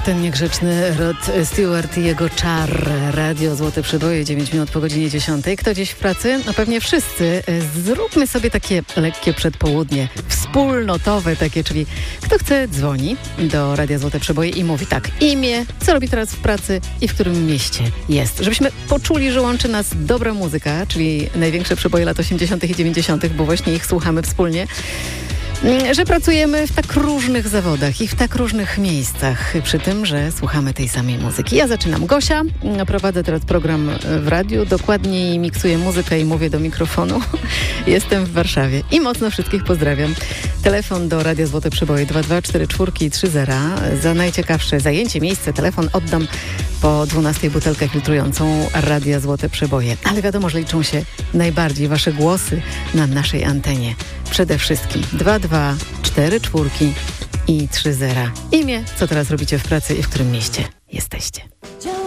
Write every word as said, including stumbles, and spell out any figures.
ten niegrzeczny Rod Stewart i jego czar. Radio Złote Przeboje, dziewięć minut po godzinie dziesiątej. Kto dziś w pracy? No pewnie wszyscy. Zróbmy sobie takie lekkie przedpołudnie, wspólnotowe takie, czyli kto chce, dzwoni do Radia Złote Przeboje i mówi tak, imię, co robi teraz w pracy i w którym mieście jest. Żebyśmy poczuli, że łączy nas dobra muzyka, czyli największe przeboje lat osiemdziesiątych i dziewięćdziesiątych, bo właśnie ich słuchamy wspólnie. Że pracujemy w tak różnych zawodach i w tak różnych miejscach, przy tym, że słuchamy tej samej muzyki. Ja zaczynam. Gosia, prowadzę teraz program w radiu, dokładniej miksuję muzykę i mówię do mikrofonu. Jestem w Warszawie i mocno wszystkich pozdrawiam. Telefon do Radia Złote Przeboje dwa dwa cztery cztery trzy zero. Za najciekawsze zajęcie, miejsce, telefon oddam po dwunastej butelkę filtrującą Radia Złote Przeboje. Ale wiadomo, że liczą się najbardziej wasze głosy na naszej antenie. Przede wszystkim dwa dwa cztery cztery i trzy zero. Imię, co teraz robicie w pracy i w którym mieście jesteście.